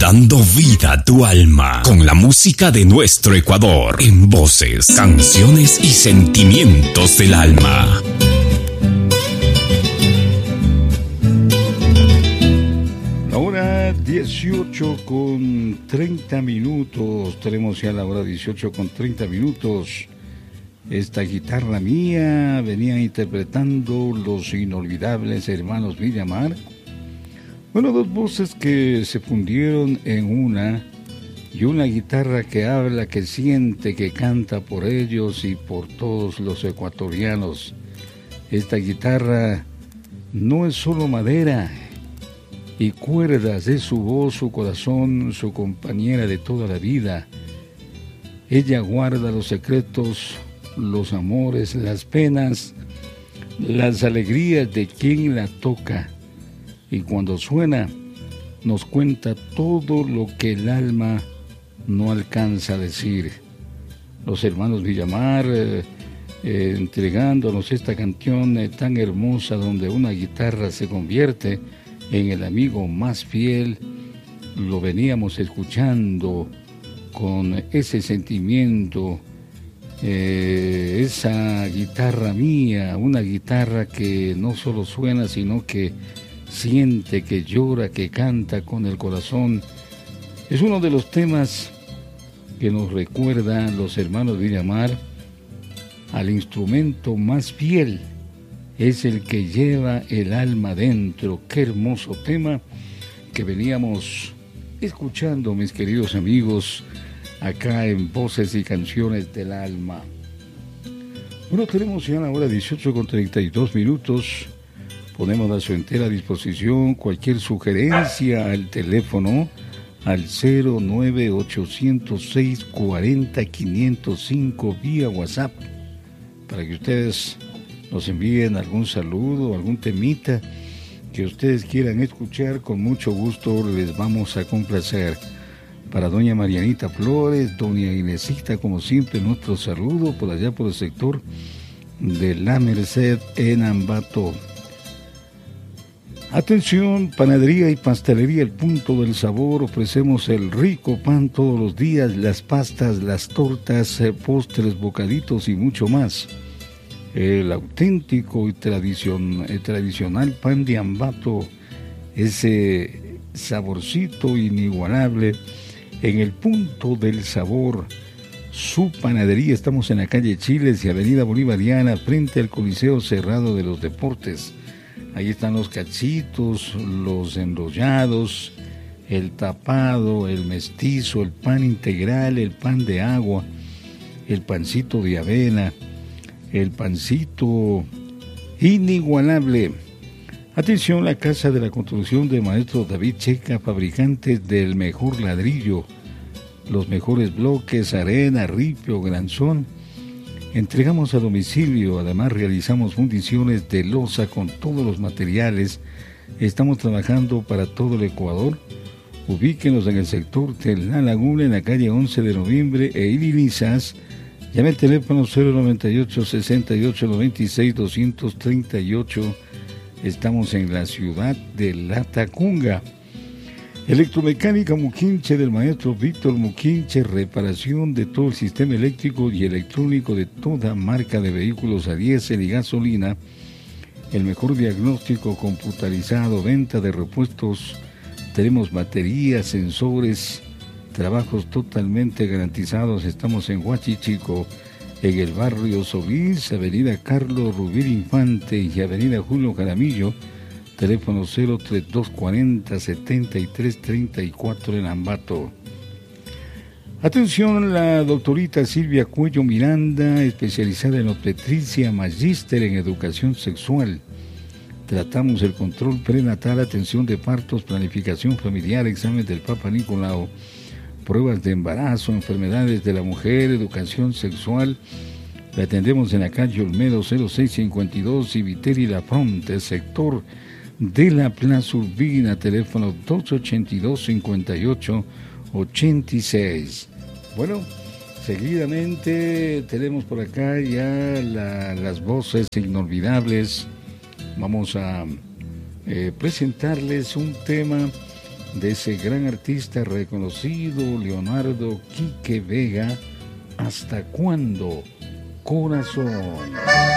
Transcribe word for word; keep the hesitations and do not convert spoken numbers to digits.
dando vida a tu alma con la música de nuestro Ecuador en voces, canciones y sentimientos del alma. La hora dieciocho con treinta minutos, tenemos ya la hora dieciocho con treinta minutos. Esta guitarra mía venía interpretando los inolvidables hermanos Villamar. Bueno, dos voces que se fundieron en una, y una guitarra que habla, que siente, que canta por ellos y por todos los ecuatorianos. Esta guitarra no es solo madera y cuerdas, es su voz, su corazón, su compañera de toda la vida. Ella guarda los secretos, los amores, las penas, las alegrías de quien la toca. Y cuando suena, nos cuenta todo lo que el alma no alcanza a decir. Los hermanos Villamar eh, eh, entregándonos esta canción eh, tan hermosa, donde una guitarra se convierte en el amigo más fiel. Lo veníamos escuchando con ese sentimiento, eh, esa guitarra mía, una guitarra que no solo suena, sino que siente, que llora, que canta con el corazón. Es uno de los temas que nos recuerda los hermanos Villamar al instrumento más fiel. Es el que lleva el alma dentro. Qué hermoso tema que veníamos escuchando, mis queridos amigos, acá en Voces y Canciones del Alma. Bueno, tenemos ya la hora dieciocho con treinta y dos minutos. Ponemos a su entera disposición cualquier sugerencia al teléfono al cero nueve ocho cero seis cuarenta quinientos cinco vía WhatsApp, para que ustedes nos envíen algún saludo, algún temita que ustedes quieran escuchar. Con mucho gusto les vamos a complacer. Para doña Marianita Flores, doña Inesita, como siempre, nuestro saludo por allá por el sector de La Merced en Ambato. Atención, panadería y pastelería El Punto del Sabor. Ofrecemos el rico pan todos los días, las pastas, las tortas, postres, bocaditos y mucho más. El auténtico y tradicion, el tradicional pan de Ambato, ese saborcito inigualable en El Punto del Sabor. Su panadería, estamos en la calle Chiles y avenida Bolivariana, frente al Coliseo Cerrado de los Deportes. Ahí están los cachitos, los enrollados, el tapado, el mestizo, el pan integral, el pan de agua, el pancito de avena, el pancito inigualable. Atención, la Casa de la Construcción de Maestro David Checa, fabricantes del mejor ladrillo, los mejores bloques, arena, ripio, granzón. Entregamos a domicilio, además realizamos fundiciones de loza con todos los materiales. Estamos trabajando para todo el Ecuador. Ubíquenos en el sector de La Laguna, en la calle once de noviembre e Ilinizas. Llame al teléfono cero noventa y ocho, sesenta y ocho, noventa y seis, doscientos treinta y ocho. Estamos en la ciudad de La Tacunga. Electromecánica Muquinche del maestro Víctor Muquinche, reparación de todo el sistema eléctrico y electrónico de toda marca de vehículos a diésel y gasolina. El mejor diagnóstico computarizado, venta de repuestos. Tenemos baterías, sensores, trabajos totalmente garantizados. Estamos en Huachichico, en el barrio Solís, avenida Carlos Rubir Infante y avenida Julio Jaramillo. Teléfono cero treinta y dos cuarenta, setenta y tres treinta y cuatro en Ambato. Atención, la doctorita Silvia Cuello Miranda, especializada en obstetricia, magíster en educación sexual. Tratamos el control prenatal, atención de partos, planificación familiar, examen del Papa Nicolau, pruebas de embarazo, enfermedades de la mujer, educación sexual. La atendemos en la calle Olmedo cero seis cincuenta y dos y Viteri La Fronte, sector de la Plaza Urbina, teléfono dos ochenta y dos, cincuenta y ocho ochenta y seis. Bueno, seguidamente tenemos por acá ya la, las voces inolvidables. Vamos a eh, presentarles un tema de ese gran artista reconocido, Leonardo Quique Vega. ¿Hasta cuándo, corazón?